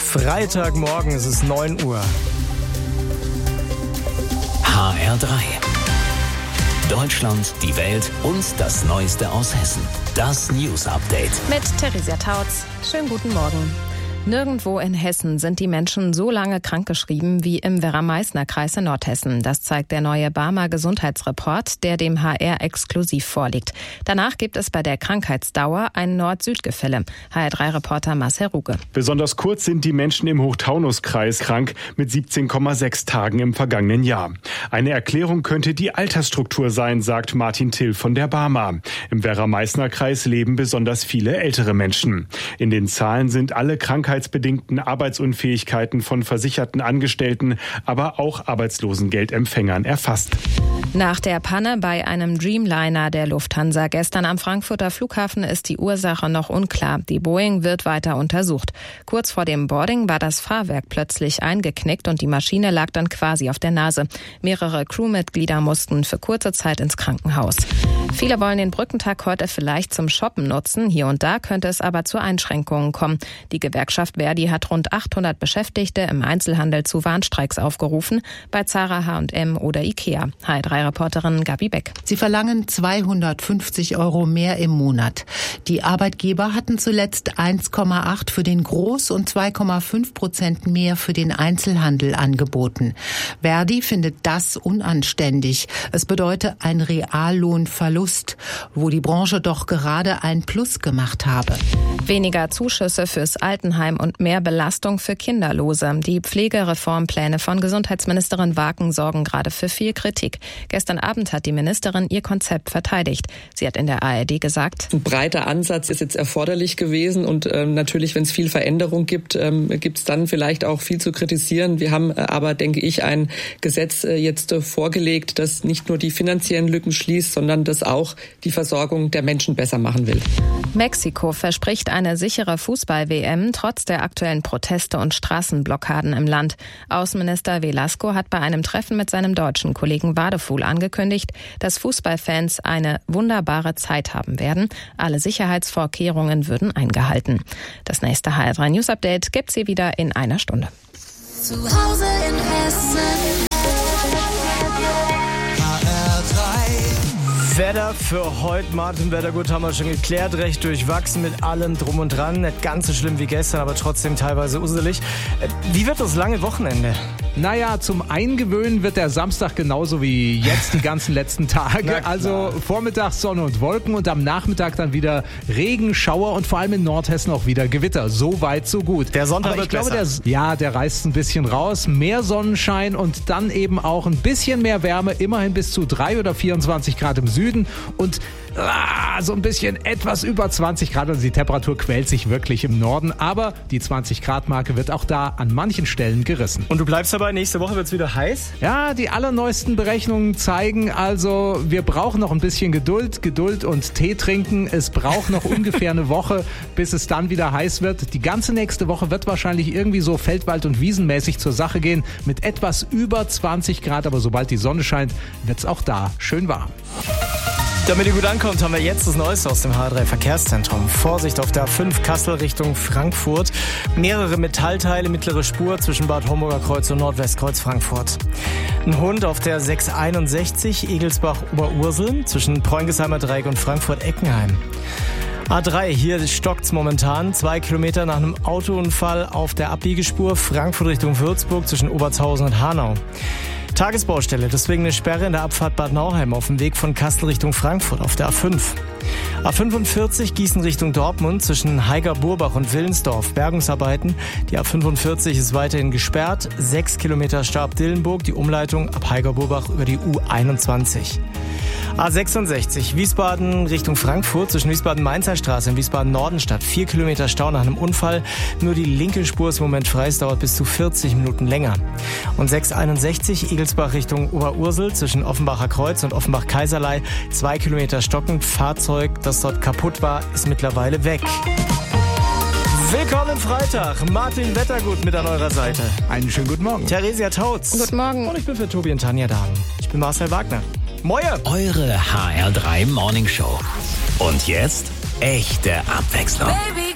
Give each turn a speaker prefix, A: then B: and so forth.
A: Freitagmorgen, es ist 9 Uhr.
B: HR3. Deutschland, die Welt und das Neueste aus Hessen. Das News Update.
C: Mit Theresia Tautz. Schönen guten Morgen. Nirgendwo in Hessen sind die Menschen so lange krankgeschrieben wie im Werra-Meißner-Kreis in Nordhessen. Das zeigt der neue Barmer Gesundheitsreport, der dem HR exklusiv vorliegt. Danach gibt es bei der Krankheitsdauer ein Nord-Süd-Gefälle. HR3-Reporter Marcel Ruge.
D: Besonders kurz sind die Menschen im Hochtaunuskreis krank mit 17,6 Tagen im vergangenen Jahr. Eine Erklärung könnte die Altersstruktur sein, sagt Martin Till von der Barmer. Im Werra-Meißner-Kreis leben besonders viele ältere Menschen. In den Zahlen sind alle krankheitsbedingten Arbeitsunfähigkeiten von versicherten Angestellten, aber auch Arbeitslosengeldempfängern erfasst.
C: Nach der Panne bei einem Dreamliner der Lufthansa gestern am Frankfurter Flughafen ist die Ursache noch unklar. Die Boeing wird weiter untersucht. Kurz vor dem Boarding war das Fahrwerk plötzlich eingeknickt und die Maschine lag dann quasi auf der Nase. Mehrere Crewmitglieder mussten für kurze Zeit ins Krankenhaus. Viele wollen den Brückentag heute vielleicht zum Shoppen nutzen. Hier und da könnte es aber zu Einschränkungen kommen. Die Gewerkschaft Verdi hat rund 800 Beschäftigte im Einzelhandel zu Warnstreiks aufgerufen, bei Zara, H&M oder Ikea. HR3-Reporterin Gabi Beck.
E: Sie verlangen 250 € mehr im Monat. Die Arbeitgeber hatten zuletzt 1,8 für den Groß- und 2,5% mehr für den Einzelhandel angeboten. Verdi findet das unanständig. Es bedeutet ein Reallohnverlust, wo die Branche doch gerade ein Plus gemacht habe.
C: Weniger Zuschüsse fürs Altenheim und mehr Belastung für Kinderlose. Die Pflegereformpläne von Gesundheitsministerin Waken sorgen gerade für viel Kritik. Gestern Abend hat die Ministerin ihr Konzept verteidigt. Sie hat in der ARD gesagt:
F: Ein breiter Ansatz ist jetzt erforderlich gewesen und natürlich, wenn es viel Veränderung gibt, gibt es dann vielleicht auch viel zu kritisieren. Wir haben aber, denke ich, ein Gesetz jetzt vorgelegt, das nicht nur die finanziellen Lücken schließt, sondern das auch die Versorgung der Menschen besser machen will.
C: Mexiko verspricht eine sichere Fußball-WM trotz der aktuellen Proteste und Straßenblockaden im Land. Außenminister Velasco hat bei einem Treffen mit seinem deutschen Kollegen Wadefuhl angekündigt, dass Fußballfans eine wunderbare Zeit haben werden. Alle Sicherheitsvorkehrungen würden eingehalten. Das nächste HR3 News Update gibt's hier wieder in einer Stunde.
G: Zu Hause in Hessen.
A: Wetter für heute, Martin, Wettergut haben wir schon geklärt, recht durchwachsen mit allem drum und dran. Nicht ganz so schlimm wie gestern, aber trotzdem teilweise uselig. Wie wird das lange Wochenende?
H: Naja, zum Eingewöhnen wird der Samstag genauso wie jetzt die ganzen letzten Tage. Also vormittags Sonne und Wolken und am Nachmittag dann wieder Regen, Schauer und vor allem in Nordhessen auch wieder Gewitter. So weit, so gut.
A: Der Sonntag
H: aber
A: wird
H: ich glaube,
A: besser.
H: der reißt ein bisschen raus. Mehr Sonnenschein und dann eben auch ein bisschen mehr Wärme. Immerhin bis zu 3 oder 24 Grad im Süden. Und so ein bisschen etwas über 20 Grad. Also die Temperatur quält sich wirklich im Norden. Aber die 20-Grad-Marke wird auch da an manchen Stellen gerissen.
A: Und du bleibst dabei, nächste Woche wird's wieder heiß?
H: Ja, die allerneuesten Berechnungen zeigen also, wir brauchen noch ein bisschen Geduld und Tee trinken. Es braucht noch ungefähr eine Woche, bis es dann wieder heiß wird. Die ganze nächste Woche wird wahrscheinlich irgendwie so Feldwald- und Wiesenmäßig zur Sache gehen mit etwas über 20 Grad. Aber sobald die Sonne scheint, wird's auch da schön warm.
A: Damit ihr gut ankommt, haben wir jetzt das Neueste aus dem HR3 Verkehrszentrum. Vorsicht auf der A5 Kassel Richtung Frankfurt. Mehrere Metallteile, mittlere Spur zwischen Bad Homburger Kreuz und Nordwestkreuz Frankfurt. Ein Hund auf der 661 Egelsbach-Oberursel zwischen Preungesheimer Dreieck und Frankfurt-Eckenheim. A3, hier stockt's momentan. 2 Kilometer nach einem Autounfall auf der Abbiegespur Frankfurt Richtung Würzburg zwischen Obertshausen und Hanau. Tagesbaustelle, deswegen eine Sperre in der Abfahrt Bad Nauheim auf dem Weg von Kassel Richtung Frankfurt auf der A5. A45 Gießen Richtung Dortmund zwischen Haiger-Burbach und Willensdorf. Bergungsarbeiten. Die A45 ist weiterhin gesperrt. 6 Kilometer Stau-Dillenburg. Die Umleitung ab Haiger-Burbach über die U21. A66 Wiesbaden Richtung Frankfurt zwischen Wiesbaden-Mainzer Straße und Wiesbaden-Nordenstadt. 4 Kilometer Stau nach einem Unfall. Nur die linke Spur ist im Moment frei. Es dauert bis zu 40 Minuten länger. Und 661 Egelsbach Richtung Oberursel zwischen Offenbacher Kreuz und Offenbach-Kaiserlei. 2 Kilometer stockend. Fahrzeug, das dort kaputt war, ist mittlerweile weg. Willkommen Freitag. Martin Wettergut mit an eurer Seite.
H: Einen schönen guten Morgen.
A: Theresia Tautz.
C: Guten Morgen.
A: Und ich bin für Tobi und Tanja da. Ich bin Marcel Wagner. Moje!
B: Eure HR3 Morning Show. Und jetzt echte Abwechslung.
G: Baby,